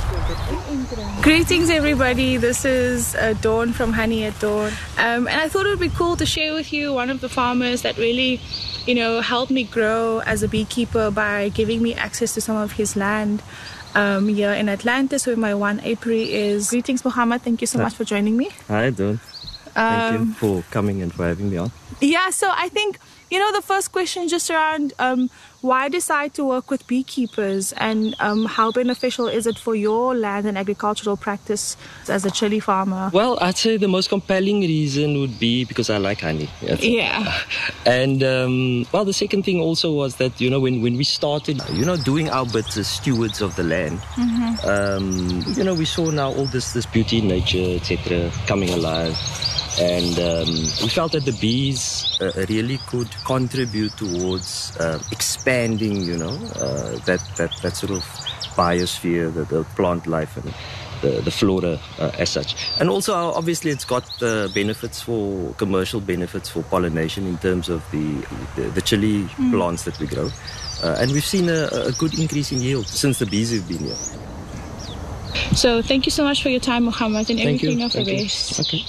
Greetings everybody, this is Dawn from Honey at Dawn, and I thought it would be cool to share with you one of the farmers that really, helped me grow as a beekeeper by giving me access to some of his land here in Atlantis where my one apiary is. Greetings Muhammad, thank you so much for joining me. Hi Dawn, thank you for coming and for having me on. Yeah, so I think, the first question just around why decide to work with beekeepers and how beneficial is it for your land and agricultural practice as a chili farmer? Well, I'd say the most compelling reason would be because I like honey. Yeah. And, the second thing also was that, when we started, doing our bits as stewards of the land, we saw now all this beauty in nature, etc., coming alive. And we felt that the bees really could contribute towards expanding, that sort of biosphere, the plant life and the flora as such. And also, obviously, it's got commercial benefits for pollination in terms of the chili plants that we grow. And we've seen a good increase in yield since the bees have been here. So thank you so much for your time, Muhammad, and everything of the best. Okay.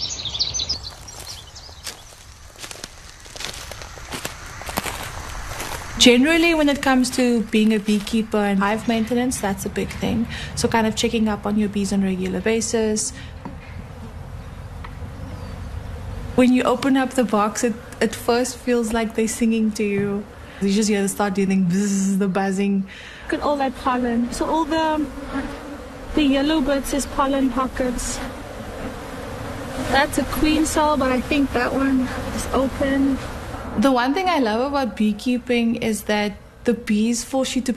Generally, when it comes to being a beekeeper and hive maintenance, that's a big thing. So kind of checking up on your bees on a regular basis. When you open up the box, it at first feels like they're singing to you. You just hear the start doing bzzz, the buzzing. Look at all that pollen. So all the yellow bits is pollen pockets. That's a queen cell, but I think that one is open. The one thing I love about beekeeping is that the bees force you to